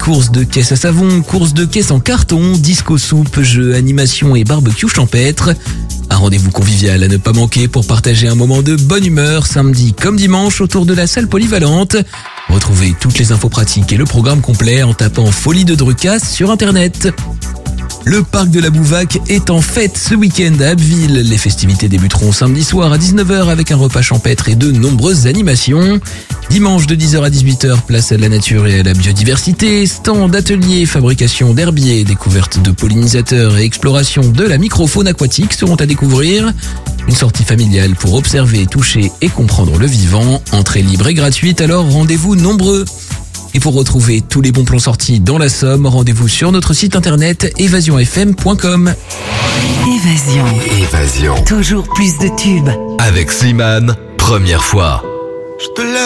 courses de caisses à savon, courses de caisses en carton, disco soupe, jeux, animation et barbecue champêtre. Un rendez-vous convivial à ne pas manquer pour partager un moment de bonne humeur samedi comme dimanche autour de la salle polyvalente. Retrouvez toutes les infos pratiques et le programme complet en tapant Folie de Drucas sur internet. Le parc de la Bouvac est en fête ce week-end à Abbeville. Les festivités débuteront samedi soir à 19h avec un repas champêtre et de nombreuses animations. Dimanche de 10h à 18h, place à la nature et à la biodiversité. Stand, atelier, fabrication d'herbiers, découverte de pollinisateurs et exploration de la microfaune aquatique seront à découvrir. Une sortie familiale pour observer, toucher et comprendre le vivant. Entrée libre et gratuite, alors rendez-vous nombreux. Et pour retrouver tous les bons plans sortis dans la Somme, rendez-vous sur notre site internet évasionfm.com. Évasion. Toujours plus de tubes. Avec Slimane, première fois.